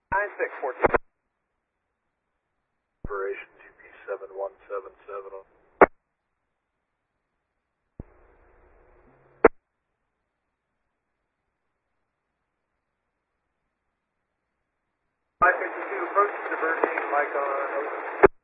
9614. Operation TP7177. 552, approach diverging, mic on, over.